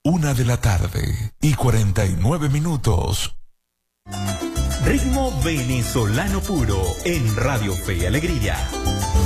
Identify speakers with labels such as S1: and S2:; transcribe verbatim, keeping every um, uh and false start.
S1: Una de la tarde y cuarenta y nueve minutos.
S2: Ritmo venezolano puro en Radio Fe y Alegría.